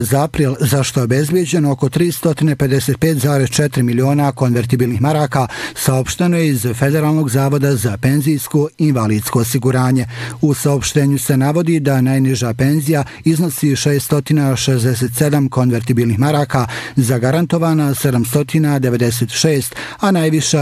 za april, za što je obezbijeđeno oko 355,4 miliona konvertibilnih maraka, saopšteno je iz Federalnog zavoda za penzijsko i invalidsko osiguranje. U saopštenju se navodi da najniža penzija iznosi 667 konvertibilnih maraka, zagarantovana 796, a najviša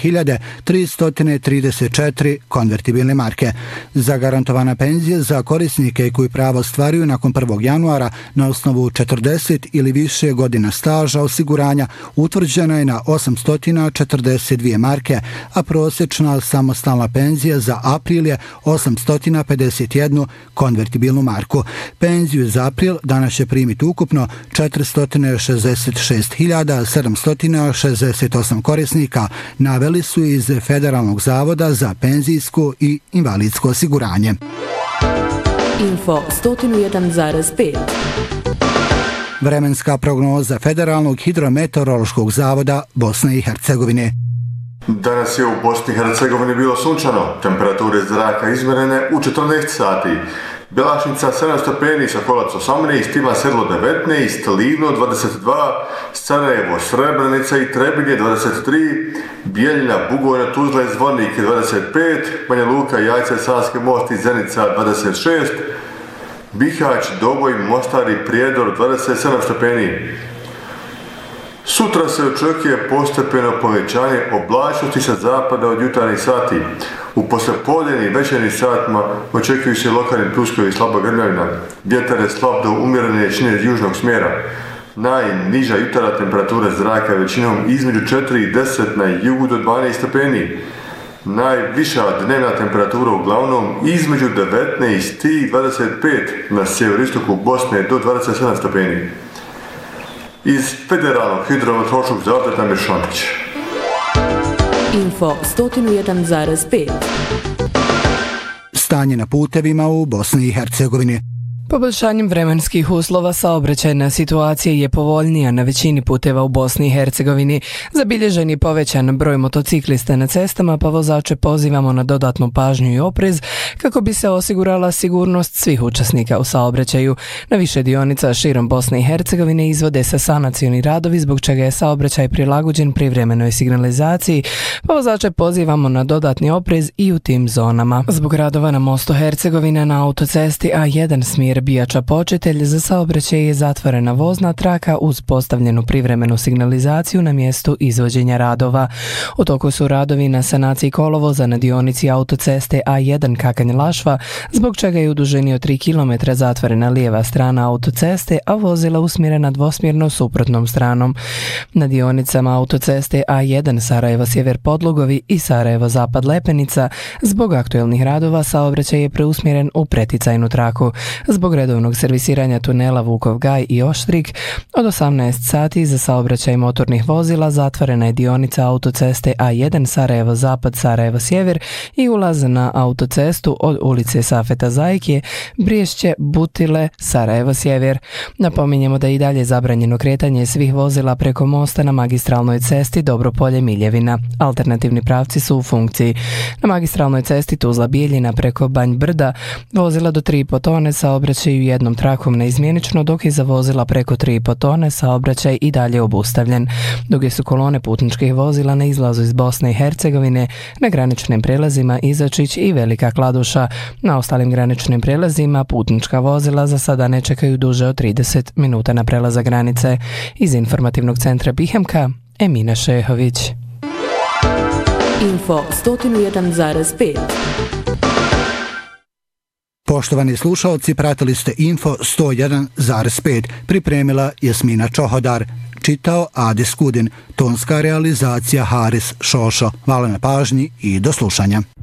3334 konvertibilne marke. Zagarantovana penzija za korisnike koji pravo ostvaruju nakon 1. januara na osnovu 40 ili više godina staža osiguranja utvrđena je na 842 marke, a prosječna samostalna penzija za april je 851 konvertibilnu marku. Penziju za april danas će primiti ukupno 466.768 korisnika, naveli su iz Federalnog zavoda za penzijsko i invalidsko osiguranje. Info 101,5. Vremenska prognoza Federalnog hidrometeorološkog zavoda Bosne i Hercegovine. Danas je u Bosni i Hercegovini bilo sunčano, temperature zraka izmjerene u 14 sati. Belašnica 7 stepeni, Sokolac 18, Ivan Sedlo 19, Livno 22, Sarajevo, Srebrenica i Trebinje 23, Bijeljina, Bugojna, Tuzla i Zvornik 25, Banja Luka, Jajce, Savski Most i Zenica 26, Bihać, Doboj, Mostar i Prijedor 27 stepeni. Sutra se očekuje postepeno povećanje oblačnosti sa zapada od jutarnjih sati. U poslijepodnevnim i večernjim satima očekuju se lokalni pljuskovi i slaba grmljavina. Vjetar je slab do umjerene jačine južnog smjera. Najniža jutarnja temperatura zraka većinom između 4 i 10 na jugu do 12 stepeni. Najviša dnevna temperatura uglavnom između 19 i 25 na sjeveristoku Bosne do 27 stepeni. Iz Federalnog hidrometeorološkog zavoda Damir Šontić. Info 101,5. Stanje na putevima u Bosni i Hercegovini. Poboljšanjem vremenskih uslova saobraćajna situacija je povoljnija na većini puteva u Bosni i Hercegovini. Zabilježen je povećan broj motociklista na cestama, pa vozače pozivamo na dodatnu pažnju i oprez kako bi se osigurala sigurnost svih učesnika u saobraćaju. Na više dionica širom Bosne i Hercegovine izvode se sanacioni radovi, zbog čega je saobraćaj prilagođen privremenoj signalizaciji, pa vozače pozivamo na dodatni oprez i u tim zonama. Zbog radova na mostu Hercegovina na autocesti A1 smjer Bijača Počitelj za saobraćaj je zatvorena vozna traka uz postavljenu privremenu signalizaciju na mjestu izvođenja radova. U toku su radovi na sanaciji kolovoza na dionici autoceste A1 Kakanj-Lašva, zbog čega je u dužini od 3 km zatvorena lijeva strana autoceste, a vozila usmjerena dvosmjerno suprotnom stranom. Na dionicama autoceste A1 Sarajevo-Sjever Podlugovi i Sarajevo-Zapad Lepenica zbog aktuelnih radova saobraćaj je preusmjeren u preticajnu traku. Zbog redovnog servisiranja tunela Vukov Gaj i Oštrik, od 18 sati za saobraćaj motornih vozila zatvorena je dionica autoceste A1 Sarajevo-Zapad Sarajevo-Sjever i ulaz na autocestu od ulice Safeta Zajkije, Briješće, Butile, Sarajevo-Sjever. Napominjemo da je i dalje zabranjeno kretanje svih vozila preko mosta na magistralnoj cesti Dobropolje-Miljevina. Alternativni pravci su u funkciji. Na magistralnoj cesti Tuzla-Bijeljina preko Banj Brda vozila do 3,5 tone saobraćaju jednom trakom neizmjenično, dok je za vozila preko 3,5 tone saobraćaj i dalje obustavljen. Duge su kolone putničkih vozila na izlazu iz Bosne i Hercegovine, na graničnim prelazima Izačić i Velika Kladuša. Na ostalim graničnim prelazima putnička vozila za sada ne čekaju duže od 30 minuta na prelaza granice. Iz informativnog centra Bihemka, Emina Šehović. Info 101,5. Poštovani slušalci, pratili ste Info 101,5. Pripremila Jasmina Čohodar. Čitao Adis Kudin. Tonska realizacija Haris Šošo. Hvala na pažnji i do slušanja.